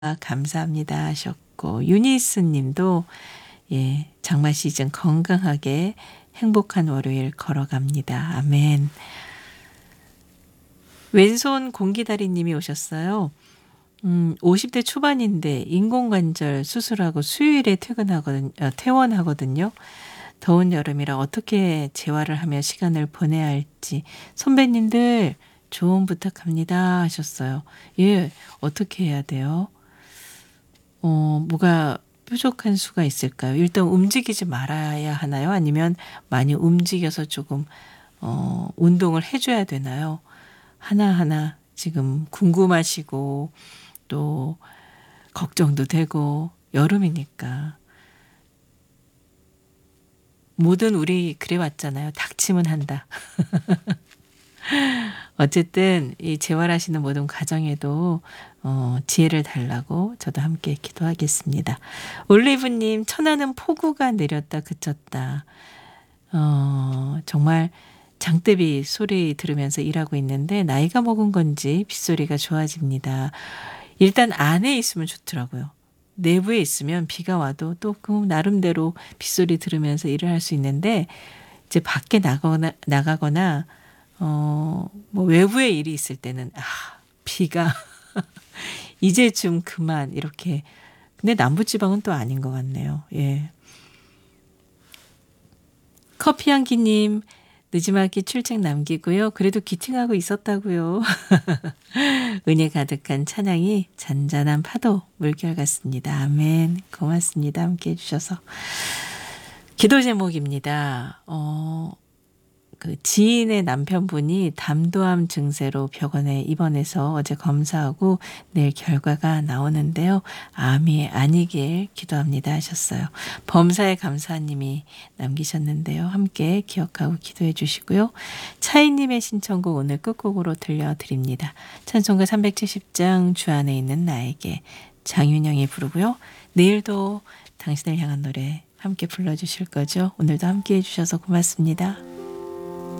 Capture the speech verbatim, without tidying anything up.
감사합니다 하셨고 유니스 님도 예, 장마 시즌 건강하게 행복한 월요일 걸어갑니다. 아멘. 왼손 공기다리 님이 오셨어요. 음, 오십 대 초반인데 인공관절 수술하고 수요일에 퇴근하거든, 어, 퇴원하거든요. 더운 여름이라 어떻게 재활을 하며 시간을 보내야 할지 선배님들 조언 부탁합니다 하셨어요. 예, 어떻게 해야 돼요? 어, 뭐가 뾰족한 수가 있을까요? 일단 움직이지 말아야 하나요? 아니면 많이 움직여서 조금 어, 운동을 해줘야 되나요? 하나하나 지금 궁금하시고 또 걱정도 되고 여름이니까 뭐든 우리 그래 왔잖아요. 닥치면 한다. 어쨌든 이 재활하시는 모든 과정에도 어, 지혜를 달라고 저도 함께 기도하겠습니다. 올리브님 천안은 폭우가 내렸다 그쳤다. 어, 정말 장대비 소리 들으면서 일하고 있는데 나이가 먹은 건지 빗소리가 좋아집니다. 일단 안에 있으면 좋더라고요. 내부에 있으면 비가 와도 또 그 나름대로 빗소리 들으면서 일을 할 수 있는데 이제 밖에 나가거나 나가거나 어, 뭐 외부에 일이 있을 때는 아, 비가 이제 좀 그만 이렇게. 근데 남부지방은 또 아닌 것 같네요. 예. 커피향기님 늦지막이 출첵 남기고요. 그래도 기팅하고 있었다고요. 은혜 가득한 찬양이 잔잔한 파도 물결 같습니다. 아멘. 고맙습니다. 함께해 주셔서. 기도 제목입니다. 어, 그 지인의 남편분이 담도암 증세로 병원에 입원해서 어제 검사하고 내일 결과가 나오는데요. 암이 아니길 기도합니다 하셨어요. 범사에 감사님이 남기셨는데요. 함께 기억하고 기도해 주시고요. 차이님의 신청곡 오늘 끝곡으로 들려드립니다. 찬송가 삼백칠십 장 주 안에 있는 나에게 장윤영이 부르고요. 내일도 당신을 향한 노래 함께 불러주실 거죠. 오늘도 함께 해주셔서 고맙습니다.